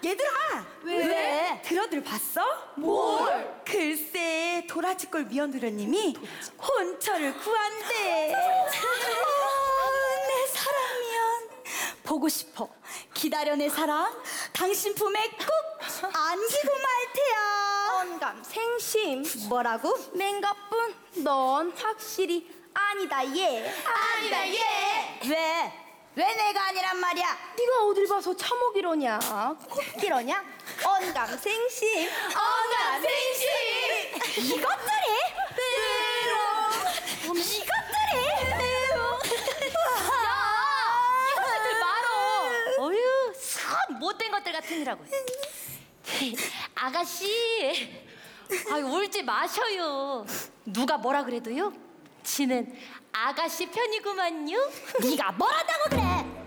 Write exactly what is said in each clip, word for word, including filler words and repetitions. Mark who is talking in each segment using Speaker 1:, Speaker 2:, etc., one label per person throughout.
Speaker 1: 얘들아!
Speaker 2: 왜? 왜?
Speaker 1: 들어들 봤어?
Speaker 2: 뭘?
Speaker 1: 글쎄 도라지골 미연두려님이 혼처를 구한대.
Speaker 2: 내 사랑이연 보고 싶어. 기다려 내 사랑. 당신 품에 꼭 안기고 말 테야.
Speaker 3: 언감 생심.
Speaker 2: 뭐라고?
Speaker 3: 맹가뿐 넌 확실히 아니다 얘.
Speaker 2: 아니다 얘. 왜? 왜 내가 아니란 말이야?
Speaker 3: 네가 어딜 봐서 참옥이러냐 코끼러냐. 언감 생심.
Speaker 2: 언감 생심. 이것들이 메롱. 이것들이 메롱.
Speaker 4: 야, 이것들 말어. 어휴, 참 못된 것들 같으니라고. 아가씨, 아유 울지 마셔요. 누가 뭐라 그래도요, 지는 아가씨 편이구만요.
Speaker 2: 네가 뭘 한다고 그래?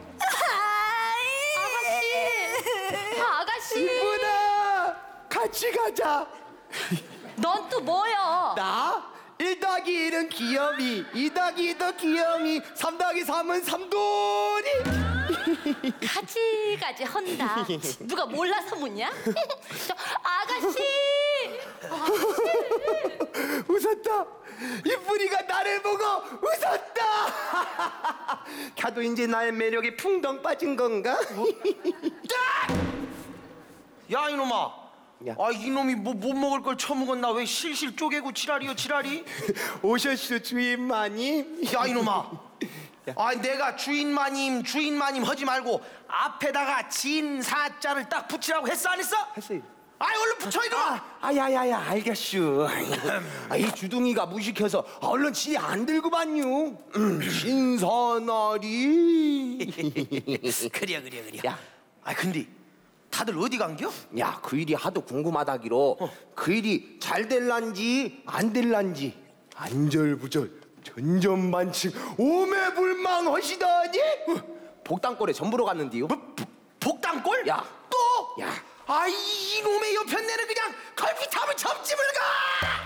Speaker 4: 아가씨, 아, 아가씨,
Speaker 5: 이쁘다. 같이 가자.
Speaker 4: 넌 또 뭐야?
Speaker 5: 나? 일 더하기 일은 귀염이, 이 더하기 이도 귀염이, 삼 더하기 삼은 삼돈이.
Speaker 4: 가지가지 헌다. 누가 몰라서 묻냐? 저 아가씨,
Speaker 5: 웃었다. 이쁜이가 나를 보고 웃었다. 걔도 이제 나의 매력에 풍덩 빠진 건가?
Speaker 6: 야 이놈아.
Speaker 5: 야.
Speaker 6: 아 이놈이 뭐 못 먹을 걸 처먹었나. 왜 실실 쪼개고 지랄이요 지랄이.
Speaker 5: 오셨슈 주인마님.
Speaker 6: 야 이놈아. 아 내가 주인마님 주인마님 하지 말고 앞에다가 진사자를 딱 붙이라고 했어 안 했어?
Speaker 5: 했어요.
Speaker 6: 아이 얼른 붙여 이놈아.
Speaker 5: 아, 아야야야 알겠슈. 아, 이 주둥이가 무식해서 얼른 지리 안 들고 봤뉴. 음, 신선하리.
Speaker 6: 그래 그래 그래.
Speaker 5: 야.
Speaker 6: 아 근데 다들 어디 간겨?
Speaker 5: 야, 그 일이 하도 궁금하다기로 그 일이 잘 될란지 안 될란지 안절부절 전전반칙 오매불망하시다니. 복당골에 전부로 갔는데요.
Speaker 6: 뭐, 복- 복당골?
Speaker 5: 야.
Speaker 6: 또?
Speaker 5: 야.
Speaker 6: 아 이놈의 옆편내는 그냥 걸핏하면 점집을 가.